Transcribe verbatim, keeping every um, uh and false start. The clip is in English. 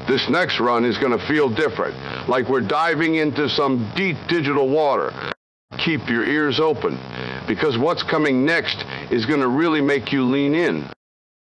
This next run is going to feel different, like we're diving into some deep digital water. Keep your ears open, because what's coming next is going to really make you lean in.